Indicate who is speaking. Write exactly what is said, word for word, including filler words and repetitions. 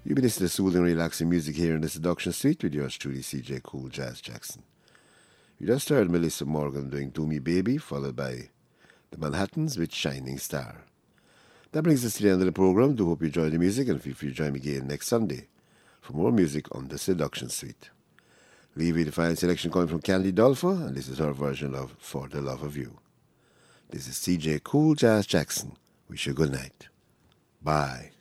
Speaker 1: You've been listening to soothing, relaxing music here in the Seduction Suite with yours truly, C J Cool Jazz Jackson. You just heard Melissa Morgan doing Do Me Baby, followed by the Manhattans with Shining Star. That brings us to the end of the program. Do hope you enjoy the music and feel free to join me again next Sunday for more music on the Seduction Suite. Leave you the fine selection coming from Candy Dolfer, and this is her version of For the Love of You. This is C J Cool Jazz Jackson. Wish you good night. Bye.